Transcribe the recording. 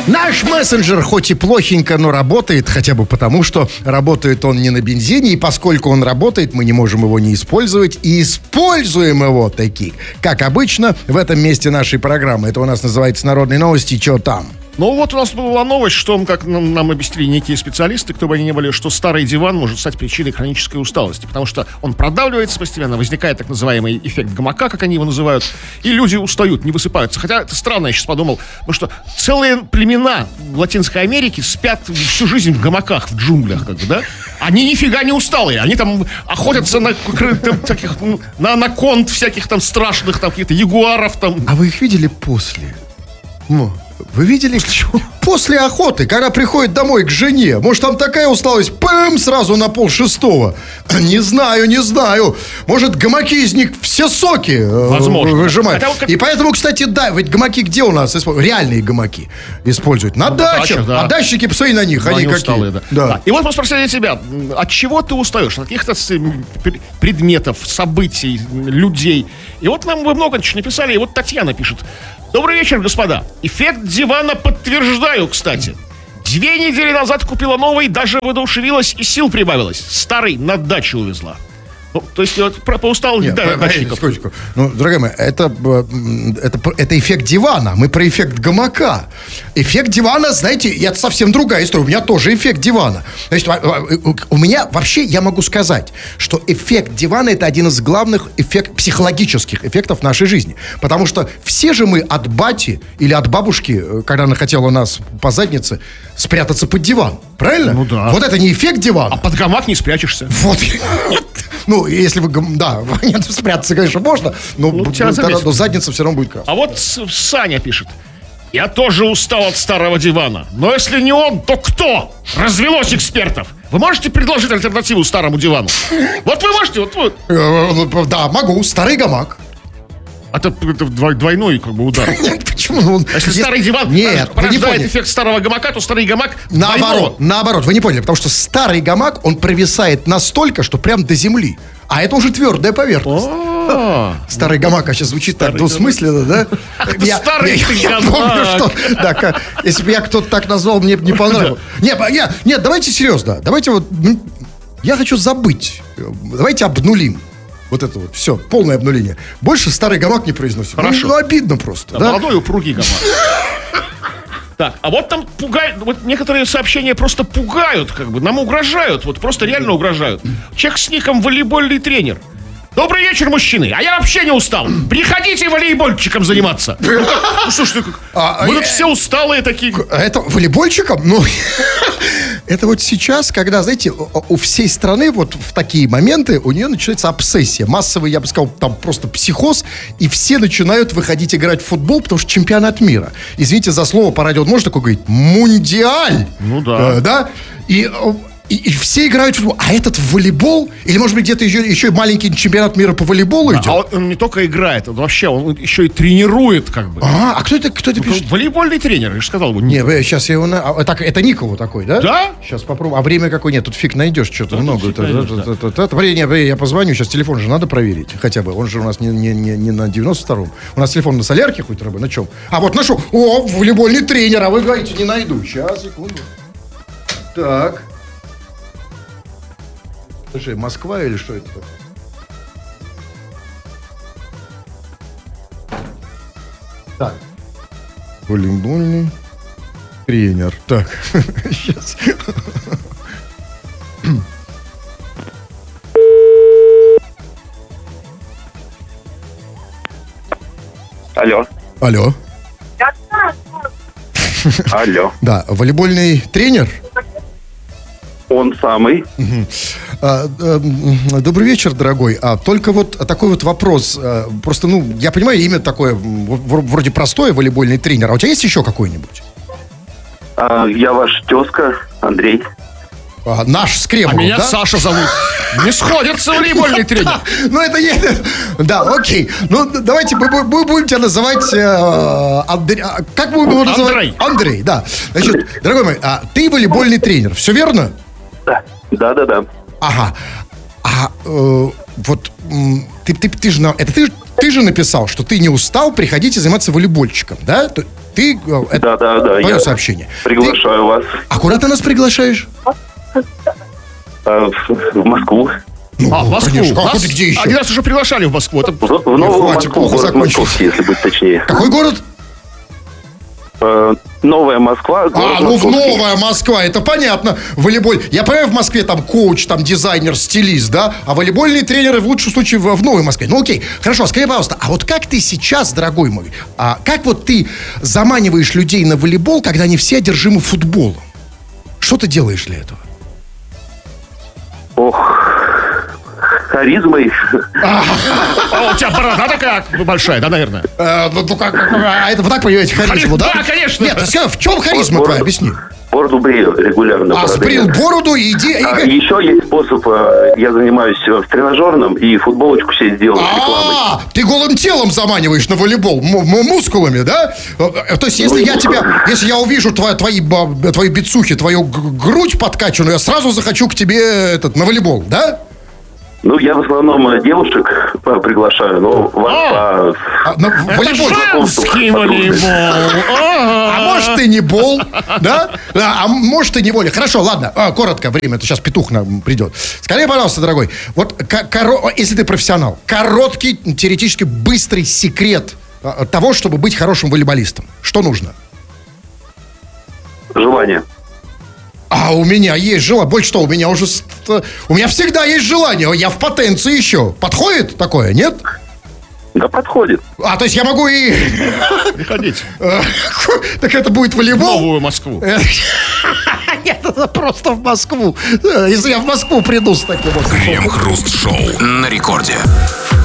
Наш мессенджер хоть и плохенько, но работает, хотя бы потому, что работает он не на бензине, и поскольку он работает, мы не можем его не использовать, и используем его таки, как обычно, в этом месте нашей программы. Это у нас называется «Народные новости. Чё там?». Ну вот у нас была новость, что, как нам объяснили некие специалисты, кто бы они ни были, что старый диван может стать причиной хронической усталости, потому что он продавливается постепенно, возникает так называемый эффект гамака, как они его называют, и люди устают, не высыпаются. Хотя это странно, я сейчас подумал, потому что целые племена в Латинской Америке спят всю жизнь в гамаках, в джунглях, как бы, да? Они нифига не усталые, они там охотятся на таких, на анаконд всяких там страшных, там каких-то ягуаров там. А вы их видели после? Ну... Вы видели? После охоты, когда приходит домой к жене, может, там такая усталость, пэм, сразу на 5:30. Не знаю. Может, гамаки из них все соки выжимают. И поэтому, кстати, да, ведь гамаки где у нас используют? Реальные гамаки используют. На дачах. Да. А дачники, посмотри на них, они какие. Усталые, да. И вот мы спросили тебя, от чего ты устаешь? От каких-то предметов, событий, людей. И вот нам вы много написали, и вот Татьяна пишет. Добрый вечер, господа. Эффект дивана подтверждаю, кстати. 2 недели назад купила новый, даже воодушевилась и сил прибавилось. Старый на дачу увезла. Ну, то есть вот по усталости дачников. Секундочку. Ну, дорогая моя, это эффект дивана. Мы про эффект гамака. Эффект дивана, знаете, это совсем другая история. У меня тоже эффект дивана. Значит, у меня вообще, я могу сказать, что эффект дивана — это один из главных психологических эффектов нашей жизни. Потому что все же мы от бати или от бабушки, когда она хотела нас по заднице, спрятаться под диван. Правильно? Ну да. Вот это не эффект дивана. А под гамак не спрячешься. Вот. Ну, если вы, да, нет, спрятаться, конечно, можно, но задница все равно будет красная. А вот Саня пишет. Я тоже устал от старого дивана. Но если не он, то кто? Развелось экспертов. Вы можете предложить альтернативу старому дивану? Вот вы можете, вот вы. Да, могу. Старый гамак. Это двойной как бы удар. Нет, почему? Если старый диван порождает эффект старого гамака, то старый гамак наоборот, вы не поняли, потому что старый гамак, он провисает настолько, что прям до земли. А это уже твердая поверхность. Старый гамак, а сейчас звучит так двусмысленно, да? Старый гамак. Помню, что... Да, если бы я кто-то так назвал, мне бы не понравилось. Нет, давайте серьезно. Давайте вот... Я хочу забыть. Давайте обнулим. Вот это вот, все, полное обнуление. Больше старый гамак не произносим. Хорошо. Ну, обидно просто. Да? Молодой упругий гамак. Так, а вот там пугают, вот некоторые сообщения просто пугают, как бы, нам угрожают, вот просто реально угрожают. Человек с ником волейбольный тренер. Добрый вечер, мужчины, а я вообще не устал. Приходите волейбольчиком заниматься. Ну, слушай, мы тут все усталые такие. Это волейбольчиком? Ну, это вот сейчас, когда, знаете, у всей страны вот в такие моменты у нее начинается обсессия. Массовый, я бы сказал, там просто психоз. И все начинают выходить играть в футбол, потому что чемпионат мира. Извините за слово, по радио можно такое говорить? Мундиаль. Ну да. Да? И все играют в футбол. А этот в волейбол? Или, может быть, где-то еще маленький чемпионат мира по волейболу идет? А он не только играет, он вообще, он еще и тренирует, как бы. А кто это пишет? Волейбольный тренер, я же сказал бы. Не, сейчас я его... Так, это Николу такой, да? Да. Сейчас попробую. А время какое? Нет, тут фиг найдешь, что-то много. Я позвоню, сейчас телефон же надо проверить. Хотя бы, он же у нас не на 92-м. У нас телефон на солярке хоть работает, на чем? А вот нашел. О, волейбольный тренер, а вы говорите, не найду. Сейчас, секунду. Так. Слушай, Москва или что это такое? Так. Волейбольный тренер. Так, сейчас. Алло. Алло. Алло. Да, волейбольный тренер? Он самый. Добрый вечер, дорогой. Только вот такой вот вопрос. Просто, я понимаю, имя такое вроде простое, волейбольный тренер. А у тебя есть еще какой-нибудь? Я ваш тезка, Андрей. Наш с Кремлем, да? А меня Саша зовут. Не сходится волейбольный тренер. Ну, это не... Да, окей. Ну, давайте мы будем тебя называть... Андрей. Как мы будем его называть? Андрей. Андрей, да. Значит, дорогой мой, ты волейбольный тренер, все верно? Да. Ага. Вот ты же написал, что ты не устал, приходите заниматься волейбольчиком, да? Ты Ты... Да, Твое я сообщение. приглашаю вас А куда ты нас приглашаешь? в Москву. В Москву. конечно. А где еще? Они нас уже приглашали в Москву. Это В Новую хватит, Москву, плохо город закончилось. Московский, если быть точнее. Какой город? Новая Москва, город В Московский. Новая Москва, это понятно. Волейбол. Я понимаю, в Москве там коуч, там дизайнер, стилист, да? А волейбольные тренеры в лучшем случае в Новой Москве. Ну окей, хорошо, скажи, пожалуйста, а вот как ты сейчас, дорогой мой, как вот ты заманиваешь людей на волейбол, когда они все одержимы футболом? Что ты делаешь для этого? Харизмой. у тебя борода такая большая, да, наверное? Это вы так понимаете харизму, да? Да, конечно. Нет, в чем харизма твоя, объясни. Бороду брею регулярно. бороды Сбрил нет. бороду и иди... Еще есть способ, я занимаюсь в тренажерном и футболочку себе сделал с рекламой. Ты голым телом заманиваешь на волейбол, мускулами, да? То есть, если я увижу твои бицухи, твою грудь подкачанную, я сразу захочу к тебе на волейбол, да? Ну, я в основном девушек приглашаю, но вас волейбол. Женский волейбол. А может и не бол, да? А может и не воля. Хорошо, ладно, коротко время, это сейчас петух нам придет. Скажи, пожалуйста, дорогой, вот если ты профессионал, короткий, теоретически быстрый секрет того, чтобы быть хорошим волейболистом. Что нужно? желание. А у меня есть желание. Больше того, у меня всегда есть желание. Я в потенции еще. Подходит такое, нет? Да, подходит. То есть я могу и... Приходите. Так это будет волейбол? В Новую Москву. Нет, это просто в Москву. Если я в Москву приду с таким вот... Крем-хруст-шоу на рекорде.